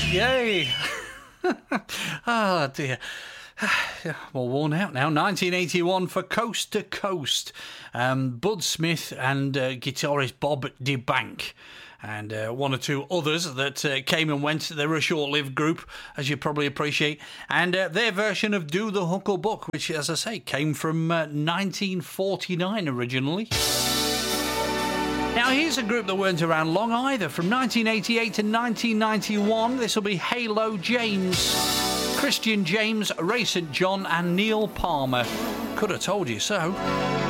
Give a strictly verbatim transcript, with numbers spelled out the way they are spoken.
Yay! Oh dear. Well, worn out now. nineteen eighty-one for Coast to Coast. Um, Bud Smith and uh, guitarist Bob DeBank. And uh, one or two others that uh, came and went. They were a short-lived group, as you probably appreciate. And uh, their version of Do the Hucklebuck, which, as I say, came from uh, nineteen forty-nine originally. Now, here's a group that weren't around long either. From nineteen eighty-eight to nineteen ninety-one, this will be Halo James. Christian James, Ray Saint John and Neil Palmer. Could have told you so.